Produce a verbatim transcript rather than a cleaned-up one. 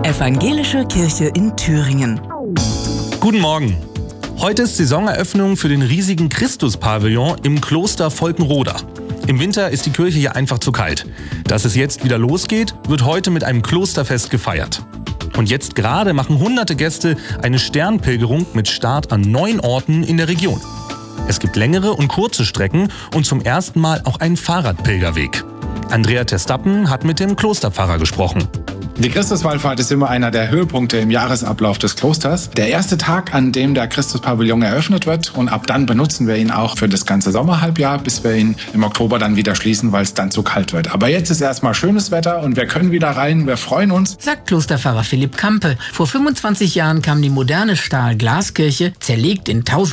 Evangelische Kirche in Thüringen. Guten Morgen. Heute ist Saisoneröffnung für den riesigen Christus-Pavillon im Kloster Volkenroda. Im Winter ist die Kirche hier einfach zu kalt. Dass es jetzt wieder losgeht, wird heute mit einem Klosterfest gefeiert. Und jetzt gerade machen hunderte Gäste eine Sternpilgerung mit Start an neun Orten in der Region. Es gibt längere und kurze Strecken und zum ersten Mal auch einen Fahrradpilgerweg. Andrea Testappen hat mit dem Klosterpfarrer gesprochen. Die Christuswallfahrt ist immer einer der Höhepunkte im Jahresablauf des Klosters. Der erste Tag, an dem der Christuspavillon eröffnet wird, und ab dann benutzen wir ihn auch für das ganze Sommerhalbjahr, bis wir ihn im Oktober dann wieder schließen, weil es dann zu kalt wird. Aber jetzt ist erstmal schönes Wetter und wir können wieder rein. Wir freuen uns. Sagt Klosterpfarrer Philipp Kampe. Vor fünfundzwanzig Jahren kam die moderne Stahl-Glas-Kirche, zerlegt in tausend